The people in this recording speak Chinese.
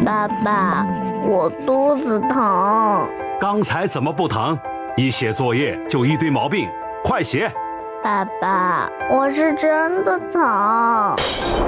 爸爸，我肚子疼。 刚才怎么不疼？一写作业就一堆毛病，快写！ 爸爸，我是真的疼。